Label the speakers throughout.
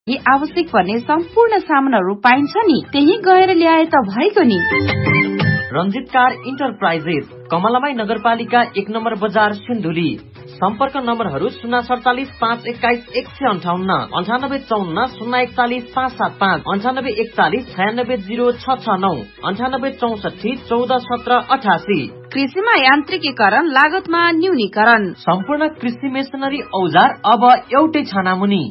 Speaker 1: यी आवश्यक पर्ने सम्पूर्ण सामानहरू पाइन्छ नि, त्यही गएर ल्याए त भइगयो नि।
Speaker 2: रञ्जित कार इन्टरप्राइजेस, कमलामाई नगरपालिका 1 नम्बर बजार, सिन्धुली। सम्पर्क नम्बरहरू 047 521 158, 9854 041 575, 9841 96 069, 9864 14 17 88।
Speaker 1: कृषिमा यान्त्रिकीकरण, लागतमा न्यूनीकरण,
Speaker 2: सम्पूर्ण कृषि मेसिनरी औजार अब एउटै छानामुनि।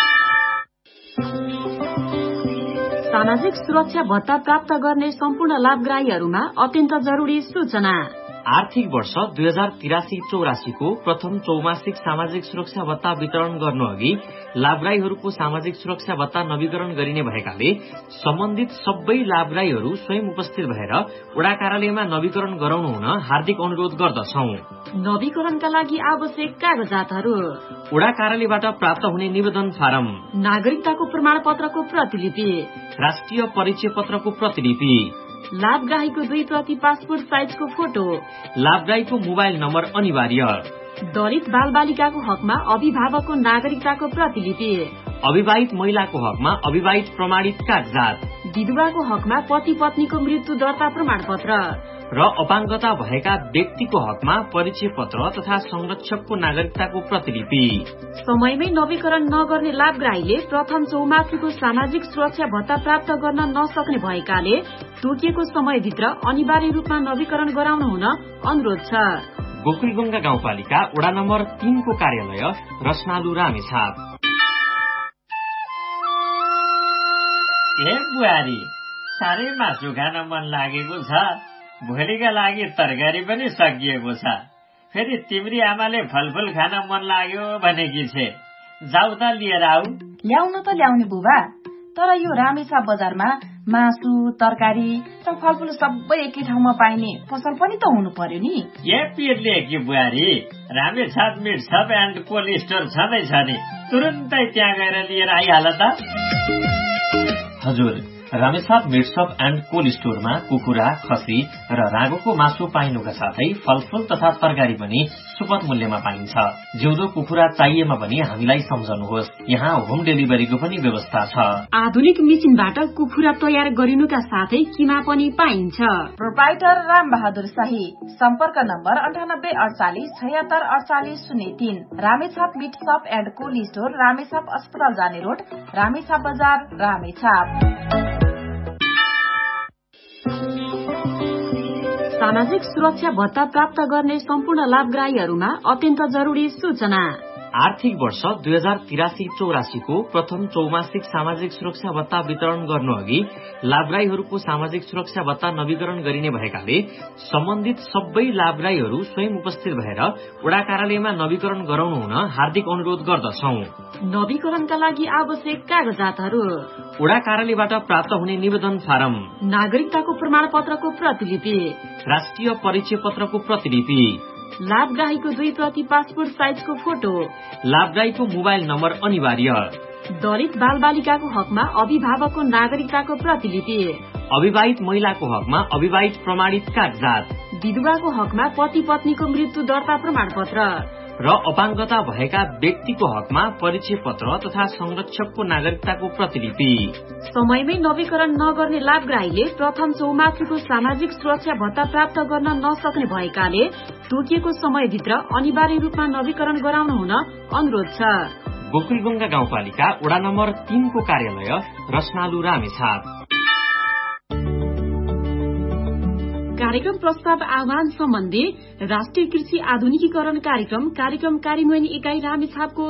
Speaker 3: सामाजिक सुरक्षा भत्ता प्राप्त गर्ने सम्पूर्ण लाभग्राहीहरूमा अत्यन्त जरुरी सूचना।
Speaker 2: आर्थिक वर्ष 2083-84 को प्रथम चौमासिक सामाजिक सुरक्षा भत्ता वितरण गर्नु अघि लाभग्राहीहरूको सामाजिक सुरक्षा भत्ता नवीकरण गरिने भएकाले सम्बन्धित सबै लाभग्राहीहरू स्वयं उपस्थित भएर वडा कार्यालयमा नवीकरण गराउनु हुन हार्दिक अनुरोध गर्दछौ।
Speaker 3: नवीकरणका लागि आवश्यक कागजातहरू:
Speaker 2: वडा कार्यालयबाट प्राप्त हुने निवेदन फारम,
Speaker 3: नागरिकताको प्रमाणपत्रको प्रतिलिपि,
Speaker 2: राष्ट्रिय परिचय पत्रको प्रतिलिपि,
Speaker 3: लाभग्राहीको 2 प्रति पासपोर्ट साइजको फोटो,
Speaker 2: लाभग्राहीको मोबाइल नम्बर अनिवार्य,
Speaker 3: दलित बालबालिकाको हकमा अभिभावकको नागरिकताको प्रतिलिपि,
Speaker 2: अविवाहित महिलाको हकमा अविवाहित प्रमाणित कागजात,
Speaker 3: विधवाको हकमा पति पत्नीको मृत्यु दर्ता प्रमाणपत्र
Speaker 2: र अपाङ्गता भएका व्यक्तिको हकमा परिचय पत्र तथा संरक्षकको नागरिकताको प्रतिलिपि।
Speaker 3: समयमै नवीकरण नगर्ने लाभग्राहीले प्रथम चौमासिको सामाजिक सुरक्षा भत्ता प्राप्त गर्न नसक्ने भएकाले तोकिएको समयभित्र अनिवार्य रूपमा नवीकरण गराउनु हुन अनुरोध छ।
Speaker 2: गोकुलगंगा गाउँपालिका वडा नम्बर 3 को कार्यालय रसनालु रामेछाप।
Speaker 4: बुहारी, साह्रै मासु खान मन लागेको छ। भोलिका लागि तरकारी पनि सकिएको छ। फेरि तिम्री आमाले फलफुल खान मन लाग्यो भनेकी छे। जाऊ त लिएर आऊ।
Speaker 1: ल्याउन त ल्याउने बुबा, तर यो रामेछाप बजारमा मासु, तरकारी र फलफुल सबै एकै ठाउँमा पाइने पसल पनि त हुनु पर्यो नि।
Speaker 4: पिरले कि बुहारी, Ramechhap meet shop and cold store छँदैछ नि, तुरुन्तै त्यहाँ गएर लिएर आइहाल त।
Speaker 2: हजुर, Ramechhap meet shop and cold स्टोरमा कुखुरा, खसी र राँगोको मासु पाइनुका साथै फलफुल तथा तरकारी पनि सुपथ मूल्यमा पाइन्छ। जिउँदो कुखुरा चाहिएमा पनि हामीलाई सम्झनुहोस्, यहाँ होम डेलिभरीको पनि व्यवस्था छ।
Speaker 3: आधुनिक मेसिनबाट कुखुरा तयार गरिनुका साथै किमा पनि पाइन्छ।
Speaker 1: प्रोप्राइटर राम बहादुर शाही, सम्पर्क number 98 48 76 48 03। Ramechhap meet shop and cold store, Ramechhap अस्पताल जाने रोड, रामेछाप बजार, रामेछाप।
Speaker 3: सामाजिक सुरक्षा भत्ता प्राप्त गर्ने सम्पूर्ण लाभग्राहीहरूमा अत्यन्त जरुरी सूचना।
Speaker 2: आर्थिक वर्ष 2083-84 को प्रथम चौमासिक सामाजिक सुरक्षा भत्ता वितरण गर्नु अघि लाभग्राहीहरूको सामाजिक सुरक्षा भत्ता नवीकरण गरिने भएकाले सम्बन्धित सबै लाभग्राहीहरू स्वयं उपस्थित भएर वडा कार्यालयमा नवीकरण गराउनु हुन हार्दिक अनुरोध गर्दछौ।
Speaker 3: नवीकरणका लागि आवश्यक कागजातहरू:
Speaker 2: वडा कार्यालयबाट प्राप्त हुने निवेदन फारम,
Speaker 3: नागरिकताको प्रमाणपत्रको प्रतिलिपि,
Speaker 2: राष्ट्रिय परिचय पत्रको प्रतिलिपि,
Speaker 3: लाभग्राहीको 2 प्रति पासपोर्ट साइजको फोटो,
Speaker 2: लाभग्राहीको मोबाइल नम्बर अनिवार्य,
Speaker 3: दलित बालबालिकाको हकमा अभिभावकको नागरिकताको प्रतिलिपि,
Speaker 2: अविवाहित महिलाको हकमा अविवाहित प्रमाणित कागजात,
Speaker 3: विधवाको हकमा पति पत्नीको मृत्यु दर्ता प्रमाणपत्र
Speaker 2: र अपाङ्गता भएका व्यक्तिको हकमा परिचय पत्र तथा संरक्षकको नागरिकताको प्रतिलिपि।
Speaker 3: समयमै नवीकरण नगर्ने लाभग्राहीले प्रथम चौमासिको सामाजिक सुरक्षा भत्ता प्राप्त गर्न नसक्ने भएकाले तोकिएको समयभित्र अनिवार्य रूपमा नवीकरण गराउनु हुन अनुरोध छ।
Speaker 2: गोकुलगंगा गाउँपालिका वडा नम्बर 3 को कार्यालय रसनालु रामेछाप।
Speaker 3: कार्यक्रम प्रस्ताव आह्वान सम्बन्धी राष्ट्रिय कृषि आधुनिकीकरण कार्यक्रम कार्यान्वयन इकाइ रामेछापको